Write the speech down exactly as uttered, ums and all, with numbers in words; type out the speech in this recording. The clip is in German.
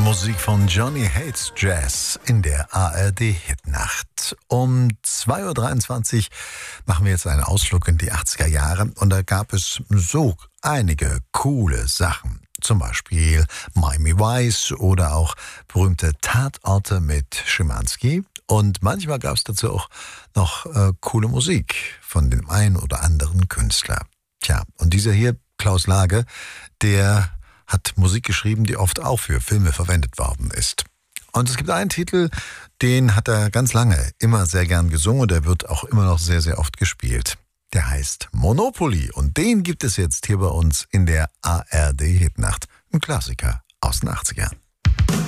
Musik von Johnny Hates Jazz in der A R D-Hitnacht. Um zwei Uhr dreiundzwanzig machen wir jetzt einen Ausflug in die achtziger Jahre und da gab es so einige coole Sachen. Zum Beispiel Miami Vice oder auch berühmte Tatorte mit Schimanski. Und manchmal gab es dazu auch noch äh, coole Musik von dem einen oder anderen Künstler. Tja, und dieser hier, Klaus Lage, der hat Musik geschrieben, die oft auch für Filme verwendet worden ist. Und es gibt einen Titel, den hat er ganz lange immer sehr gern gesungen und der wird auch immer noch sehr, sehr oft gespielt. Der heißt Monopoly und den gibt es jetzt hier bei uns in der A R D-Hitnacht. Ein Klassiker aus den achtzigern.